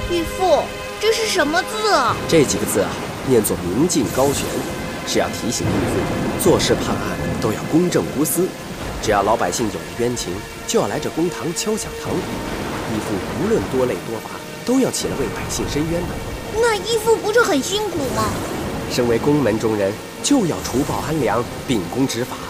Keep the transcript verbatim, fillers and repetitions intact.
义父，这是什么字啊？ 这几个字啊，念作明镜高悬，是要提醒义父做事判案都要公正无私，只要老百姓有了冤情，就要来这公堂敲响堂鼓。义父无论多累多乏，都要起来为百姓伸冤的。 那义父不是很辛苦吗？ 身为公门中人，就要除暴安良，秉公执法。